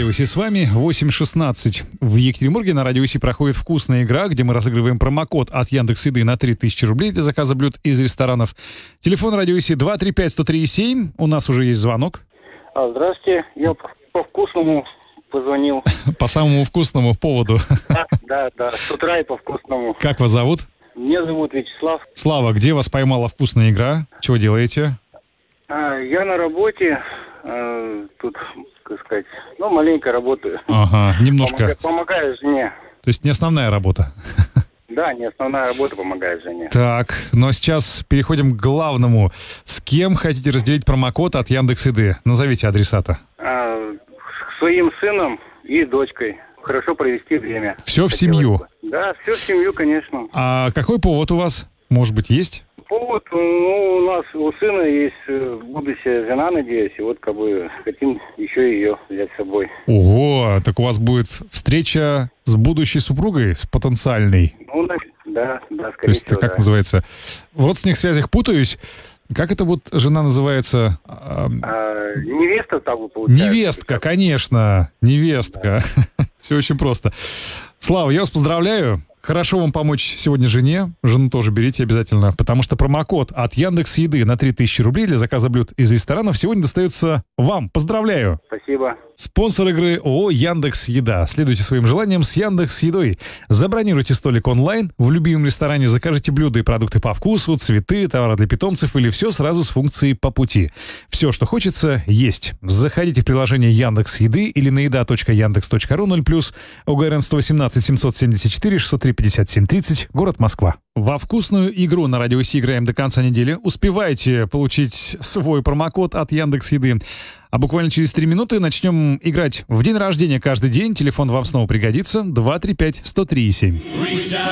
Радио ИСИ с вами. 8:16 в Екатеринбурге. На Радио ИСИ проходит вкусная игра, где мы разыгрываем промокод от Яндекс.Еды на 3000 рублей для заказа блюд из ресторанов. Телефон Радио ИСИ 235-103-7. У нас уже есть звонок. Здравствуйте. Я по вкусному позвонил. По самому вкусному поводу. Да. С утра и по вкусному. Как вас зовут? Меня зовут Вячеслав. Слава, где вас поймала вкусная игра? Чего делаете? Я на работе. Тут, как сказать, маленько работаю. Ага, немножко. Помогаю жене. То есть не основная работа? Да, не основная работа, помогает жене. Так, но сейчас переходим к главному. С кем хотите разделить промокод от Яндекс.Еды? Назовите адресата. С своим сыном и дочкой. Хорошо провести время. Все в семью? Да, все в семью, конечно. А какой повод у вас? Может быть, есть? Повод, у нас у сына есть будущая жена, надеюсь, и вот хотим еще ее взять с собой. Ого, так у вас будет встреча с будущей супругой, с потенциальной? Да, скорее всего. То есть, как называется? В родственных связях путаюсь. Как это вот жена называется? Невеста так бы получается. Невестка, конечно, невестка. Да. Все очень просто. Слава, я вас поздравляю. Хорошо вам помочь сегодня жене. Жену тоже берите обязательно, потому что промокод от Яндекс.Еды на 3000 рублей для заказа блюд из ресторанов сегодня достается вам. Поздравляю! Спасибо. Спонсор игры ООО «Яндекс.Еда». Следуйте своим желаниям с Яндекс.Едой. Забронируйте столик онлайн, в любимом ресторане закажите блюда и продукты по вкусу, цветы, товары для питомцев или все сразу с функцией «По пути». Все, что хочется, есть. Заходите в приложение Яндекс.Еды или на еда.яндекс.ру 0+, ОГРН 118 774 603 57 30, город Москва. Во вкусную игру на Радио ИСИ играем до конца недели. Успевайте получить свой промокод от Яндекс.Еды. А буквально через 3 минуты начнем играть в день рождения каждый день. Телефон вам снова пригодится. 235-103-7.